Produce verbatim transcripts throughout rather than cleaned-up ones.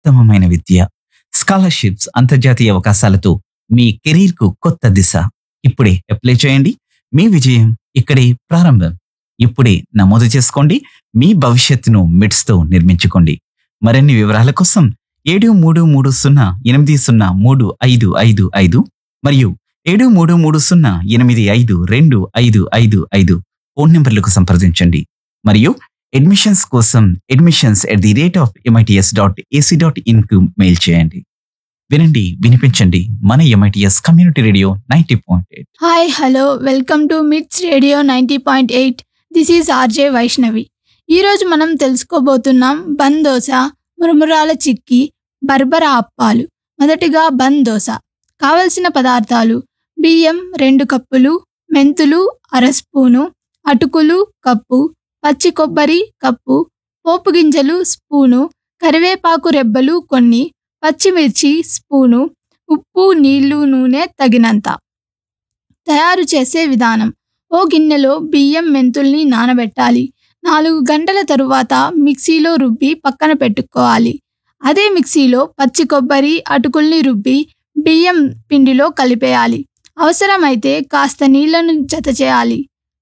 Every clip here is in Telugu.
ఉత్తమమైన విద్య, స్కాలర్షిప్స్, అంతర్జాతీయ అవకాశాలతో మీ కెరీర్ కు కొత్త దిశ. ఇప్పుడే అప్లై చేయండి. మీ విజయం ఇక్కడే ప్రారంభం. ఇప్పుడే నమోదు చేసుకోండి. మీ భవిష్యత్తును మిడ్స్ తో నిర్మించుకోండి. మరిన్ని వివరాల కోసం ఏడు మూడు మూడు సున్నా ఎనిమిది సున్నా మూడు ఐదు ఐదు ఐదు మరియు ఏడు మూడు మూడు సున్నా ఎనిమిది ఐదు రెండు ఐదు ఐదు ఐదు ఫోన్ నెంబర్లకు సంప్రదించండి. మరియు అడ్మిషన్స్ కోసం admissions at the rate of MITS dot AC dot in కు మెయిల్ చేయండి. వినండి, వినిపించండి. మన MITS community radio ninety point eight. Hi hello welcome to మిట్స్ radio ninety point eight. This is RJ Vaishnavi. ఈరోజు మనం తెలుసుకోబోతున్నాం బన్ దోశ, మురుమురాల చిక్కీ, బర్బరా అప్పాలు. మొదటిగా బన్ దోశ. కావలసిన పదార్థాలు: బియ్యం రెండు కప్పులు, మెంతులు అర స్పూను, అటుకులు కప్పు, పచ్చి కొబ్బరి కప్పు, పోపు గింజలు స్పూను, కరివేపాకు రెబ్బలు కొన్ని, పచ్చిమిర్చి స్పూను, ఉప్పు, నీళ్లు, నూనె తగినంత. తయారు చేసే విధానం: ఓ గిన్నెలో బియ్యం మెంతుల్ని నానబెట్టాలి. నాలుగు గంటల తరువాత మిక్సీలో రుబ్బి పక్కన పెట్టుకోవాలి. అదే మిక్సీలో పచ్చి కొబ్బరి, అటుకుల్ని రుబ్బి బియ్యం పిండిలో కలిపేయాలి. అవసరమైతే కాస్త నీళ్లను జత చేయాలి.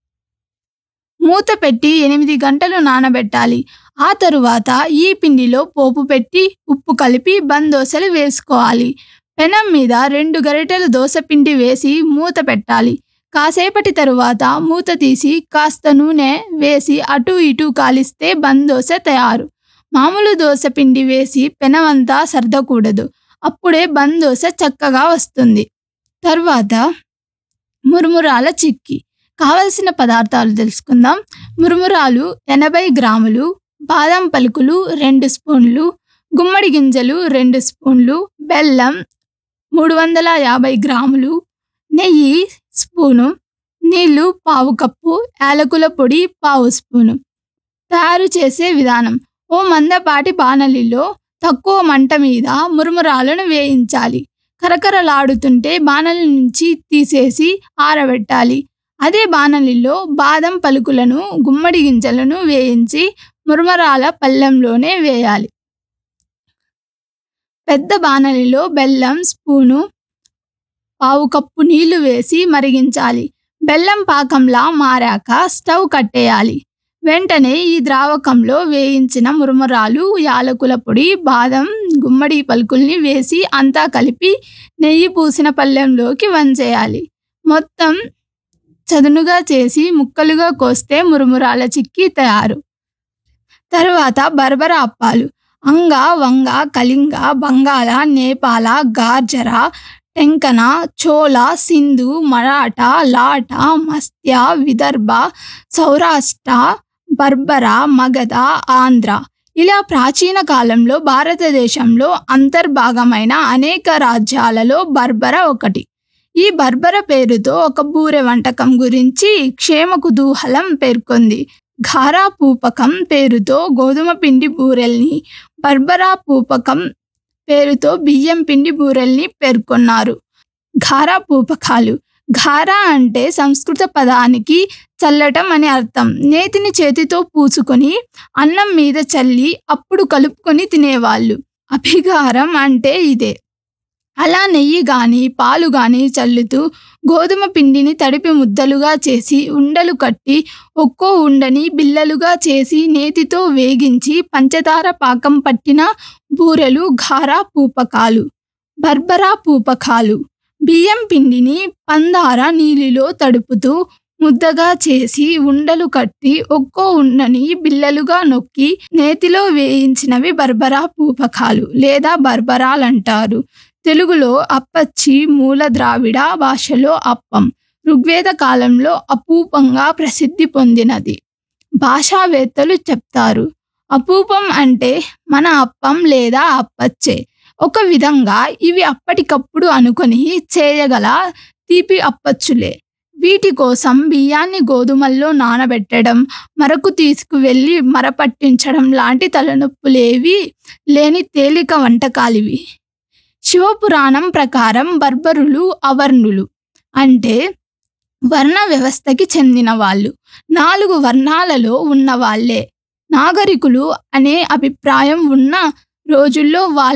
మూత పెట్టి ఎనిమిది గంటలు నానబెట్టాలి. ఆ తరువాత ఈ పిండిలో పోపు పెట్టి ఉప్పు కలిపి బన్ దోశలు వేసుకోవాలి. పెనం మీద రెండు గరిటెల దోశ పిండి వేసి మూత పెట్టాలి. కాసేపటి తరువాత మూత తీసి కాస్త నూనె వేసి అటు ఇటు కాలిస్తే బన్ దోశ తయారు. మామూలు దోశ పిండి వేసి పెనమంతా సర్దకూడదు. అప్పుడే బన్ దోశ చక్కగా వస్తుంది. తర్వాత మురుమురాల చిక్కీ. కావలసిన పదార్థాలు తెలుసుకుందాం. మురుమురాలు ఎనభై గ్రాములు, బాదం పలుకులు రెండు స్పూన్లు, గుమ్మడి గింజలు రెండు స్పూన్లు, బెల్లం మూడు వందల యాభై గ్రాములు, నెయ్యి స్పూను, నీళ్లు పావు కప్పు, యాలకుల పొడి పావు స్పూను. తయారు చేసే విధానం: ఓ మందపాటి బాణలిలో తక్కువ మంట మీద మురుమురాలను వేయించాలి. కరకరలాడుతుంటే బాణలి నుంచి తీసేసి ఆరబెట్టాలి. అదే బాణలిలో బాదం పలుకులను, గుమ్మడి గింజలను వేయించి మురుమురాల పళ్ళెంలోనే వేయాలి. పెద్ద బాణలిలో బెల్లం స్పూను, పావు కప్పు నీళ్లు వేసి మరిగించాలి. బెల్లం పాకంలా మారాక స్టవ్ కట్టేయాలి. వెంటనే ఈ ద్రావకంలో వేయించిన మురుమురాలు, యాలకుల పొడి, బాదం, గుమ్మడి పలుకుల్ని వేసి అంతా కలిపి నెయ్యి పూసిన పళ్ళెంలోకి వంచేయాలి. మొత్తం చదునుగా చేసి ముక్కలుగా కోస్తే మురుమురాల చిక్కీ తయారు. తర్వాత బర్బరా అప్పాలు. అంగ, వంగ, కళింగ, బంగాళ, నేపాల, గార్జర, టెంకణ, చోళ, సింధు, మరాఠా, లాట, మత్స్య, విదర్భ, సౌరాష్ట్ర, బర్బర, మగధ, ఆంధ్ర ఇలా ప్రాచీన కాలంలో భారతదేశంలో అంతర్భాగమైన అనేక రాజ్యాలలో బర్బర ఒకటి. ఈ బర్బర పేరుతో ఒక బూరె వంటకం గురించి క్షేమ కుతూహలం పేర్కొంది. ఘారా పూపకం పేరుతో గోధుమ పిండి బూరెల్ని, బర్బరా పూపకం పేరుతో బియ్యం పిండి బూరెల్ని పేర్కొన్నారు. ఘారా పూపకాలు. ఘారా అంటే సంస్కృత పదానికి చల్లటం అని అర్థం. నేతిని చేతితో పూసుకొని అన్నం మీద చల్లి అప్పుడు కలుపుకొని తినేవాళ్ళు. అభిగారం అంటే ఇదే. అలా నెయ్యి గాని పాలు గాని చల్లుతూ గోధుమ పిండిని తడిపి ముద్దలుగా చేసి ఉండలు కట్టి ఒక్కో ఉండని బిల్లలుగా చేసి నేతితో వేగించి పంచదార పాకం పట్టిన బూరెలు ఘారా పూపకాలు. బర్బరా పూపకాలు. బియ్యం పిండిని పందార నీళ్ళలో తడుపుతూ ముద్దగా చేసి ఉండలు కట్టి ఒక్కో ఉండని బిల్లలుగా నొక్కి నేతిలో వేయించినవి బర్బరా పూపకాలు లేదా బర్బరాలంటారు. తెలుగులో అప్పచ్చి మూల ద్రావిడ భాషలో అప్పం. ఋగ్వేద కాలంలో అపూపంగా ప్రసిద్ధి పొందినది. భాషావేత్తలు చెప్తారు, అపూపం అంటే మన అప్పం లేదా అప్పచ్చే. ఒక విధంగా ఇవి అప్పటికప్పుడు అనుకొని చేయగల తీపి అప్పచ్చులే. వీటి కోసం బియ్యాన్ని గోధుమల్లో నానబెట్టడం, మరకు తీసుకువెళ్ళి మరపట్టించడం లాంటి తలనొప్పులేవి లేని తేలిక వంటకాలివి. శివపురాణం ప్రకారం బర్బరులు అవర్ణులు అంటే వర్ణ వ్యవస్థకి చెందిన వాళ్ళు. నాలుగు వర్ణాలలో ఉన్న వాళ్ళే నాగరికులు అనే అభిప్రాయం ఉన్న రోజుల్లో వాళ్ళ